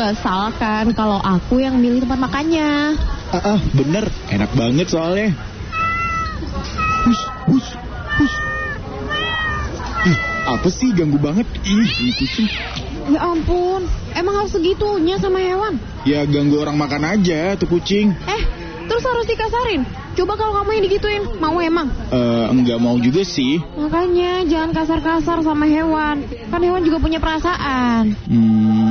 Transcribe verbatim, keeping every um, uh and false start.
nggak salah kan kalau aku yang milih tempat makannya. Ah, ah bener, enak banget soalnya. Hus, hus, hus. Ih, apa sih ganggu banget? Ih, ini kucing. Ya ampun, emang harus segitunya sama hewan? Ya ganggu orang makan aja tuh kucing. Eh, terus harus dikasarin? Coba kalau kamu yang digituin, mau emang? Eh, enggak mau juga sih. Makanya jangan kasar-kasar sama hewan. Kan hewan juga punya perasaan. Hmm.